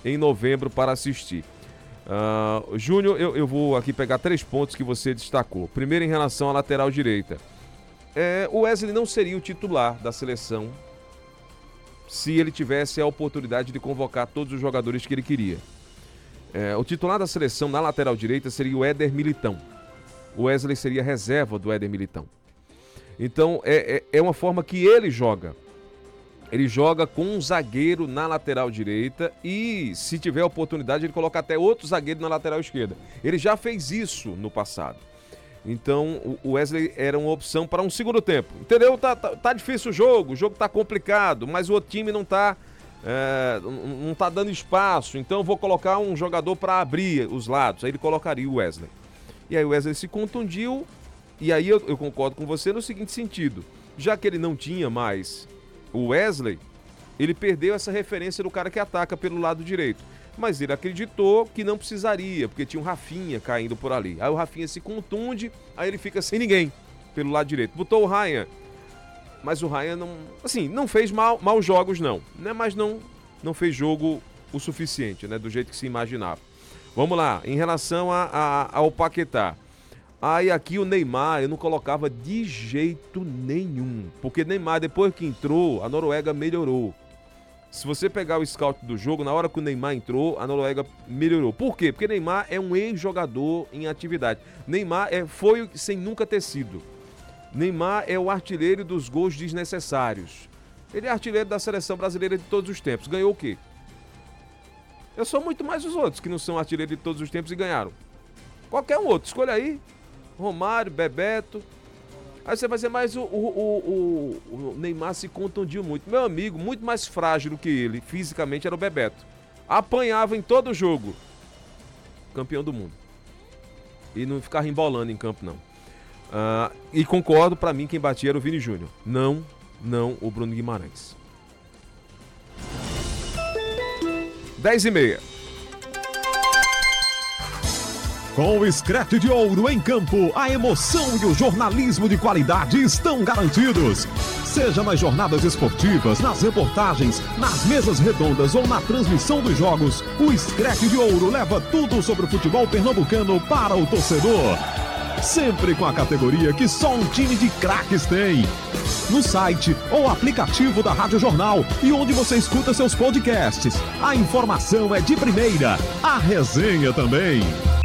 em novembro para assistir. Júnior, eu vou aqui pegar 3 pontos que você destacou. Primeiro, em relação à lateral direita. O Wesley não seria o titular da seleção se ele tivesse a oportunidade de convocar todos os jogadores que ele queria. O titular da seleção na lateral direita seria o Éder Militão. O Wesley seria reserva do Éder Militão. Então, é uma forma que ele joga. Ele joga com um zagueiro na lateral direita e, se tiver oportunidade, ele coloca até outro zagueiro na lateral esquerda. Ele já fez isso no passado. Então, o Wesley era uma opção para um segundo tempo. Entendeu? Tá difícil o jogo tá complicado, mas o outro time não tá dando espaço. Então, eu vou colocar um jogador para abrir os lados. Aí ele colocaria o Wesley. E aí o Wesley se contundiu, e aí eu concordo com você no seguinte sentido. Já que ele não tinha mais o Wesley, ele perdeu essa referência do cara que ataca pelo lado direito. Mas ele acreditou que não precisaria, porque tinha um Rafinha caindo por ali. Aí o Rafinha se contunde, aí ele fica sem ninguém pelo lado direito. Botou o Ryan, mas o Ryan não fez maus jogos não, né? Mas não fez jogo o suficiente, né? Do jeito que se imaginava. Vamos lá, em relação ao Paquetá. Aí aqui o Neymar eu não colocava de jeito nenhum, porque Neymar, depois que entrou, a Noruega melhorou. Se você pegar o scout do jogo, na hora que o Neymar entrou, a Noruega melhorou. Por quê? Porque Neymar é um ex-jogador em atividade. Neymar foi sem nunca ter sido. Neymar é o artilheiro dos gols desnecessários. Ele é artilheiro da seleção brasileira de todos os tempos. Ganhou o quê? Eu sou muito mais os outros que não são artilheiros de todos os tempos e ganharam. Qualquer um outro, escolha aí. Romário, Bebeto. Aí você vai dizer, mas o Neymar se contundiu muito. Meu amigo, muito mais frágil do que ele, fisicamente, era o Bebeto. Apanhava em todo jogo. Campeão do mundo. E não ficava embolando em campo, não. E concordo, pra mim, quem batia era o Vini Júnior. Não o Bruno Guimarães. 10h30. Com o Screte de Ouro em campo, a emoção e o jornalismo de qualidade estão garantidos. Seja nas jornadas esportivas, nas reportagens, nas mesas redondas ou na transmissão dos jogos, o Screte de Ouro leva tudo sobre o futebol pernambucano para o torcedor. Sempre com a categoria que só um time de craques tem. No site ou aplicativo da Rádio Jornal e onde você escuta seus podcasts. A informação é de primeira, a resenha também.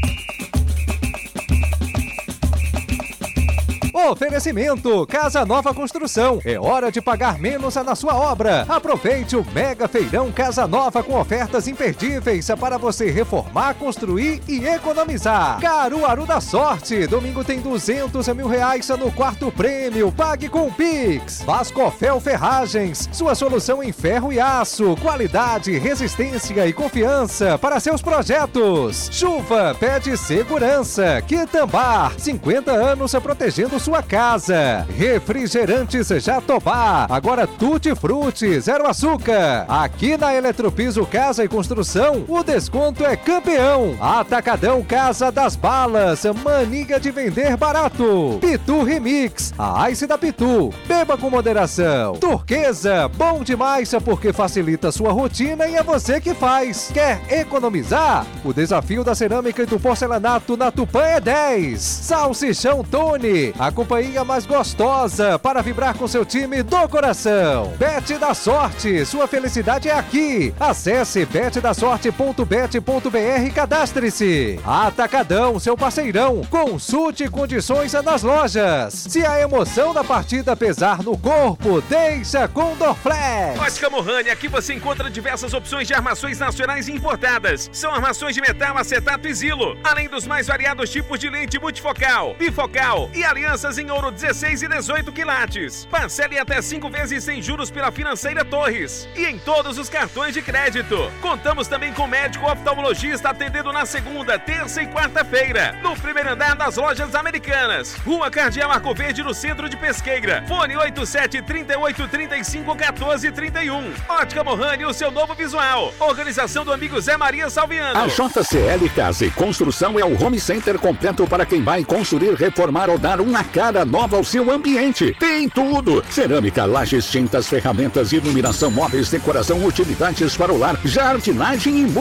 Oferecimento Casa Nova Construção. É hora de pagar menos na sua obra. Aproveite o Mega Feirão Casa Nova com ofertas imperdíveis para você reformar, construir e economizar. Caruaru da Sorte. Domingo tem R$200 mil no quarto prêmio. Pague com o Pix. Vascofel Ferragens. Sua solução em ferro e aço. Qualidade, resistência e confiança para seus projetos. Chuva pede segurança. Quitambar. 50 anos protegendo sua casa. Refrigerantes Jatobá, agora Tutti Frutti, zero açúcar. Aqui na Eletropiso Casa e Construção, o desconto é campeão. Atacadão Casa das Balas, mania de vender barato. Pitu Remix, a Ice da Pitu, beba com moderação. Turquesa, bom demais porque facilita sua rotina e é você que faz. Quer economizar? O desafio da cerâmica e do porcelanato na Tupã é 10. Salsichão Tony, a companhia mais gostosa para vibrar com seu time do coração. Bet da Sorte, sua felicidade é aqui. Acesse betdasorte.bet.br e cadastre-se. Atacadão, seu parceirão. Consulte condições nas lojas. Se a emoção da partida pesar no corpo, deixa com Dorflex. Ótica Mohani, aqui você encontra diversas opções de armações nacionais e importadas. São armações de metal, acetato e zilo, além dos mais variados tipos de lente multifocal, bifocal e alianças em ouro 16 e 18 quilates. Parcele até 5 vezes sem juros pela Financeira Torres e em todos os cartões de crédito. Contamos também com médico oftalmologista atendendo na segunda, terça e quarta-feira, no primeiro andar das Lojas Americanas. Rua Cardeal Arco Verde, no centro de Pesqueira. Fone 8738351431. Ótica Mohani, o seu novo visual. Organização do amigo Zé Maria Salviano. A JCL Casa e Construção é o home center completo para quem vai construir, reformar ou dar uma cara nova ao seu ambiente. Tem tudo: cerâmica, lajes, tintas, ferramentas, iluminação, móveis, decoração, utilidades para o lar, jardinagem e